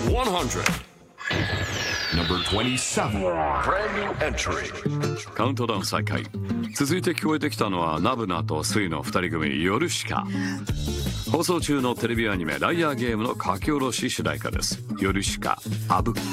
100. Number 27. Brand new entry. カウントダウン再開。続いて聞こえてきたのはナブナとスイの2人組ヨルシカ。放送中のテレビアニメライアーゲームの書き下ろし主題歌です。ヨルシカ、アブック。